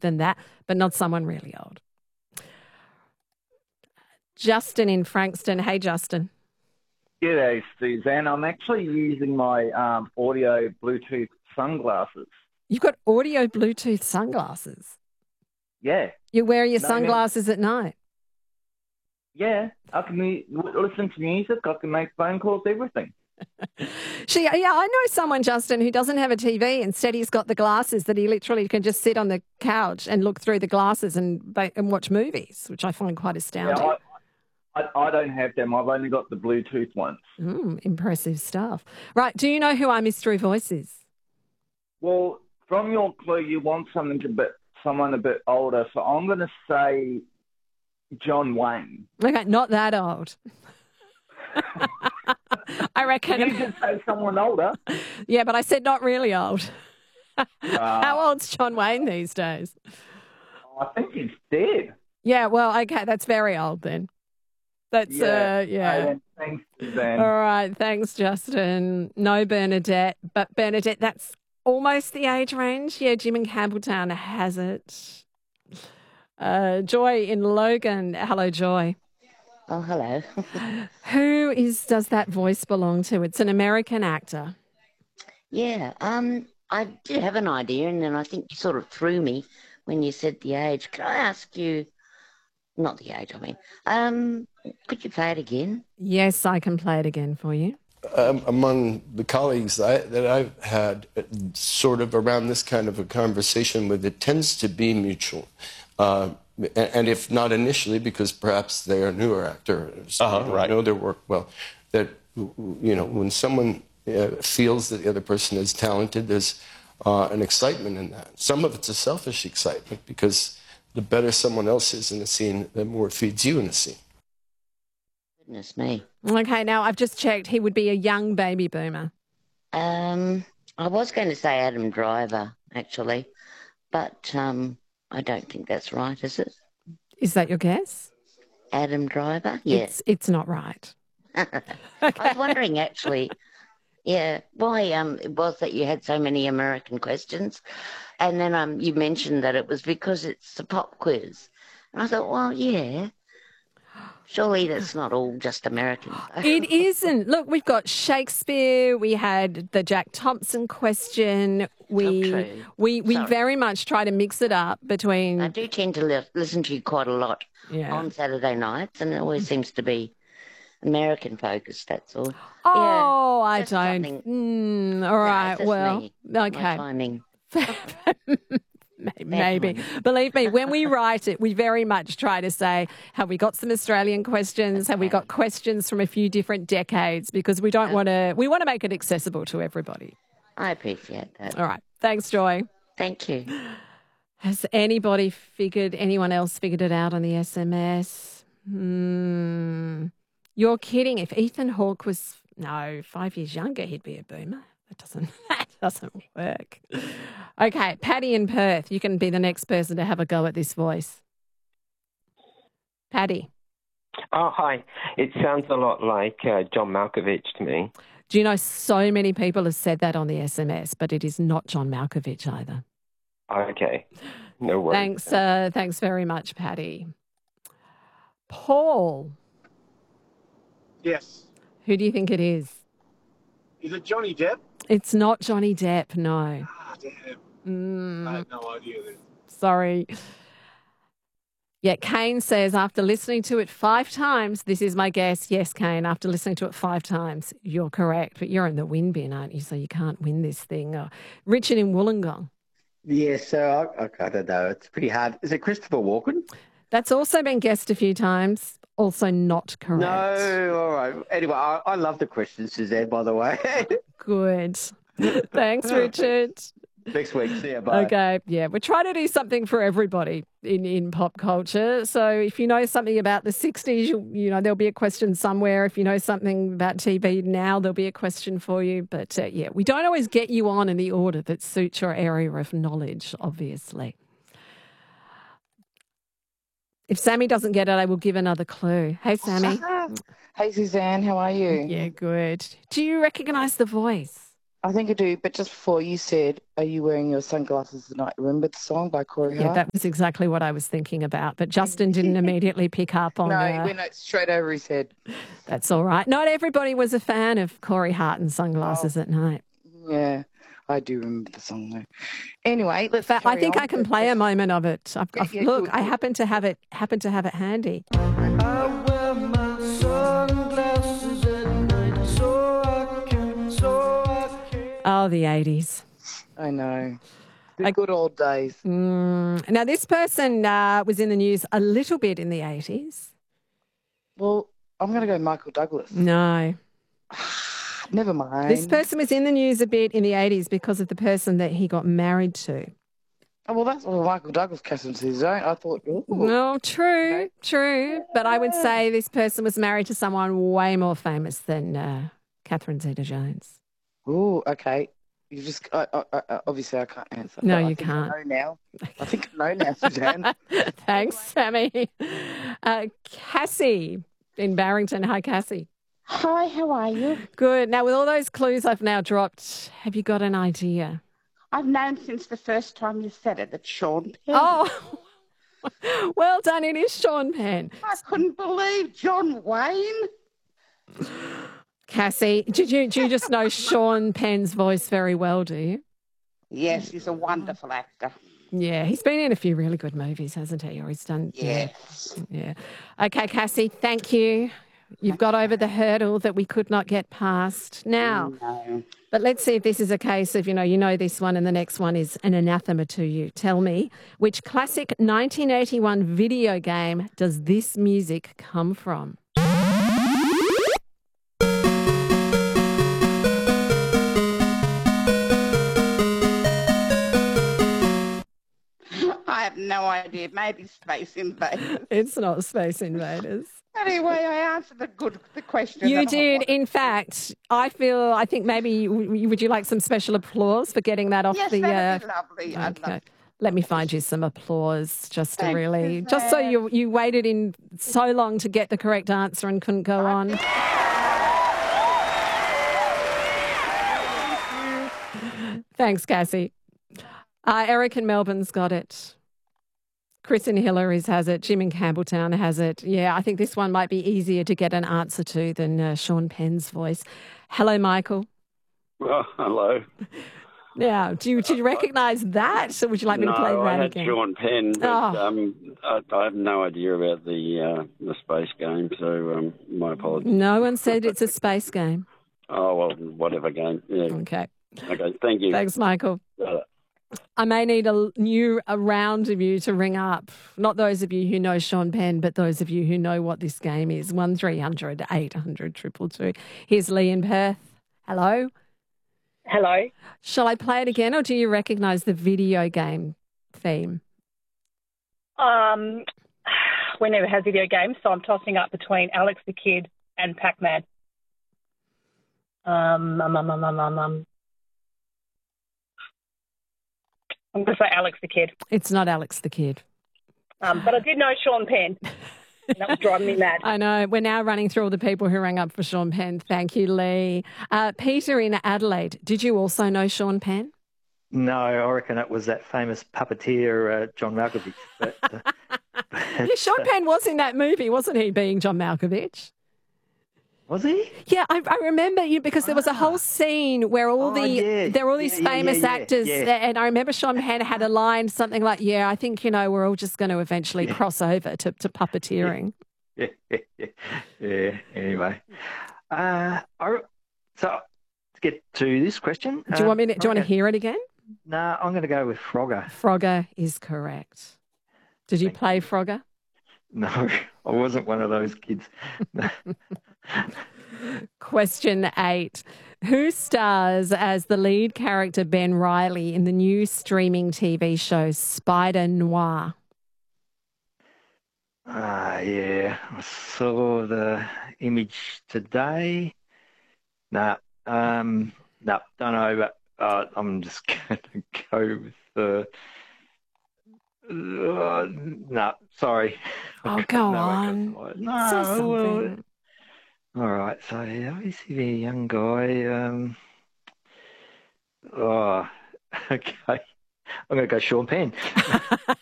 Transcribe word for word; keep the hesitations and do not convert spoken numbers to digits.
than that, but not someone really old. Justin in Frankston. Hey, Justin. G'day, Suzanne. I'm actually using my um, audio Bluetooth sunglasses. You've got audio Bluetooth sunglasses? Yeah. You wear your No, sunglasses at night? Yeah. I can mu- listen to music. I can make phone calls, everything. She, yeah, I know someone, Justin, who doesn't have a T V. Instead, he's got the glasses that he literally can just sit on the couch and look through the glasses and and watch movies, which I find quite astounding. Yeah, I, I, I don't have them. I've only got the Bluetooth ones. Mm, impressive stuff. Right, do you know who our mystery voice is? Well, from your clue, you want something a bit, someone a bit older, so I'm going to say John Wayne. Okay, not that old. I reckon. You could say someone older. Yeah, but I said not really old. Uh, How old's John Wayne these days? I think he's dead. Yeah, well, okay, that's very old then. That's, Yeah. uh, yeah. Oh, thanks, Suzanne. All right, thanks, Justin. No Bernadette, but Bernadette, that's almost the age range. Yeah, Jim in Campbelltown has it. Uh, Joy in Logan. Hello, Joy. Oh, hello. Who is does that voice belong to? It's an American actor. Yeah, um, I did have an idea, and then I think you sort of threw me when you said the age. Could I ask you, not the age, I mean, um, could you play it again? Yes, I can play it again for you. Um, among the colleagues I, that I've had uh, sort of around this kind of a conversation with, it tends to be mutual. Uh, and, and if not initially, because perhaps they are newer actors, uh-huh, they don't right. know their work well, that, you know, when someone uh, feels that the other person is talented, there's uh, an excitement in that. Some of it's a selfish excitement, because the better someone else is in a scene, the more it feeds you in a scene. Goodness me. Okay, now I've just checked. He would be a young baby boomer. Um, I was going to say Adam Driver, actually, but um, I don't think that's right, is it? Is that your guess? Adam Driver? Yes. It's, it's not right. I was wondering, actually, yeah, why um, it was that you had so many American questions. And then um, you mentioned that it was because it's a pop quiz. And I thought, well, yeah, surely that's not all just American. It isn't. Look, we've got Shakespeare. We had the Jack Thompson question. We Oh, true. we we Sorry. very much try to mix it up between. I do tend to li- listen to you quite a lot Yeah. on Saturday nights, and it always seems to be American focused, that's all. Oh, yeah, I just don't. something- Mm, all No, right. it's just well, me, my okay. timing. Maybe. Believe me, when we write it, we very much try to say, have we got some Australian questions? Have we got questions from a few different decades? Because we don't want to, we want to make it accessible to everybody. I appreciate that. All right. Thanks, Joy. Thank you. Has anybody figured, anyone else figured it out on the S M S? Hmm. You're kidding. If Ethan Hawke was, no, five years younger, he'd be a boomer. That doesn't, that doesn't work. Okay, Paddy in Perth, you can be the next person to have a go at this voice. Paddy. Oh, hi. It sounds a lot like uh, John Malkovich to me. Do you know so many people have said that on the S M S, but it is not John Malkovich either. Okay. No worries. Thanks, uh, thanks very much, Paddy. Paul. Yes. Who do you think it is? Is it Johnny Depp? It's not Johnny Depp, no. Ah, damn. Mm, I had no idea then. sorry. Yeah, Kane says, after listening to it five times, this is my guess. Yes, Kane, after listening to it five times, you're correct. But you're in the win bin, aren't you? So you can't win this thing. Oh, Richard in Wollongong. Yeah, so I, I don't know. It's pretty hard. Is it Christopher Walken? That's also been guessed a few times. Also not correct. No, all right. Anyway, I, I love the question, Suzanne, by the way. Good. Thanks, Richard. Next week. See you. Bye. Okay, yeah, we're trying to do something for everybody in, in pop culture. So if you know something about the sixties, you, you know, there'll be a question somewhere. If you know something about T V now, there'll be a question for you. But uh, yeah, we don't always get you on in the order that suits your area of knowledge, obviously. If Sammy doesn't get it, I will give another clue. Hey, Sammy. Hey, Suzanne, how are you? Yeah, good. Do you recognise the voice? I think I do, but just before you said, are you wearing your sunglasses tonight? Remember the song by Corey Yeah, Hart? that was exactly what I was thinking about. But Justin didn't immediately pick up on No, uh, he went straight over his head. That's all right. Not everybody was a fan of Corey Hart and Sunglasses Oh. at Night. Yeah, I do remember the song though. Anyway, let's But I carry think on. I can play a moment of it. I've, Yeah, I've, yeah, look, good, I good. happen to have it. Happen to have it handy. I wear my sunglasses at night so I can, so I can. Oh, the eighties. I know. The good old days. Mm. Now, this person uh, was in the news a little bit in the eighties. Well, I'm going to go Michael Douglas. No. Never mind. This person was in the news a bit in the eighties because of the person that he got married to. Oh, well, that's what Michael Douglas cast into his own. I thought, ooh. Well, true, true. But I would say this person was married to someone way more famous than uh, Catherine Zeta-Jones. Ooh, okay. You just, I, I, I, obviously I can't answer. No, but I you think can't. I know now. I think I know now, Suzanne. Thanks, Sammy. Uh, Cassie in Barrington. Hi, Cassie. Hi, how are you? Good. Now, with all those clues I've now dropped, have you got an idea? I've known since the first time you said it, it's Sean Penn. Oh, well done. It is Sean Penn. I couldn't believe John Wayne. Cassie, did you, do you just know Sean Penn's voice very well, do you? Yes, he's a wonderful actor. Yeah, he's been in a few really good movies, hasn't he? Or he's done. Yes. Yeah. yeah. Okay, Cassie, thank you. You've got over the hurdle that we could not get past. Now, No. but let's see if this is a case of, you know, you know this one and the next one is an anathema to you. Tell me, which classic nineteen eighty-one video game does this music come from? I have no idea. Maybe Space Invaders. It's not Space Invaders. Anyway, I answered the good the question. You that I did. wanted. In fact, I feel, I think maybe, would you like some special applause for getting that off Yes, the... that'd uh, be lovely. I'd Okay. love Let me find you some applause just to Thanks, really, just so Suzanne. you you waited in so long to get the correct answer and couldn't go on. Thanks, Cassie. Uh, Eric in Melbourne's got it. Chris in Hillary's has it. Jim in Campbelltown has it. Yeah, I think this one might be easier to get an answer to than uh, Sean Penn's voice. Hello, Michael. Well, hello. Now, do you, do you recognise that? Or would you like me no, to play that I had again? Sean Penn, but Oh. um, I, I have no idea about the uh, the space game, so um, my apologies. No one said it's a space game. Oh, well, whatever game. Yeah. Okay. Okay, thank you. Thanks, Michael. Uh, I may need a new a round of you to ring up. Not those of you who know Sean Penn, but those of you who know what this game is. One three hundred eight hundred two two two. Here's Lee in Perth. Hello. Hello. Shall I play it again, or do you recognise the video game theme? Um, we never had video games, so I'm tossing up between Alex the Kid and Pac-Man. Um, um, um, um, um, um, um. I'm going to say Alex the Kid. It's not Alex the Kid. Um, but I did know Sean Penn. And that was driving me mad. I know. We're now running through all the people who rang up for Sean Penn. Thank you, Lee. Uh, Peter in Adelaide. Did you also know Sean Penn? No, I reckon it was that famous puppeteer, uh, John Malkovich. But, uh, but, Yeah, Sean uh, Penn was in that movie, wasn't he, being John Malkovich? Was he? Yeah, I, I remember you because there was a whole scene where all Oh, the yeah. there were all these Yeah, yeah, famous yeah, yeah, actors, yeah. and I remember Sean Penn had a line something like, "Yeah, I think you know we're all just going to eventually cross over to, to puppeteering." Yeah, yeah, yeah. yeah. Anyway, uh, I, so to get to this question, Do you want me? To, do you want to hear it again? No, nah, I'm going to go with Frogger. Frogger is correct. Did you play Frogger? No, I wasn't one of those kids. Question eight. Who stars as the lead character Ben Riley in the new streaming T V show Spider Noir? Ah, yeah. I saw the image today. Nah, um, no, don't know, but uh, I'm just going to go with the. Uh, no, sorry. Oh, go No, I on. got- Say No, well, something. all right. So yeah, obviously the young guy. Um, Oh, okay. I'm going to go Sean Penn.